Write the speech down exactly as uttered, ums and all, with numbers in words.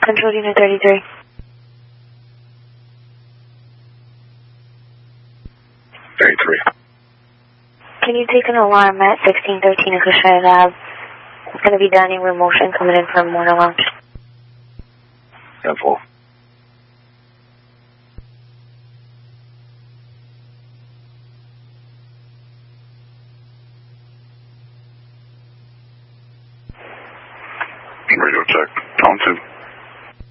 Control Unit thirty-three. thirty-three. Can you take an alarm at sixteen thirteen Acacia Lab? It's going to be dining room motion coming in from Warner Lounge. ten four. Radio check. Tone two.